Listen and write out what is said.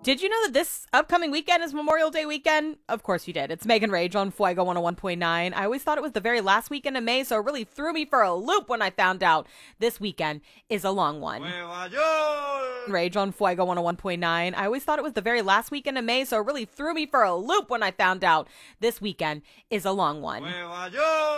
Did you know that this upcoming weekend is Memorial Day weekend? Of course you did. It's Megan Rage on Fuego 101.9. I always thought it was the very last weekend of May, so it really threw me for a loop when I found out this weekend is a long one. Nueva York! Rage on Fuego 101.9. I always thought it was the very last weekend of May, so it really threw me for a loop when I found out this weekend is a long one. Nueva York!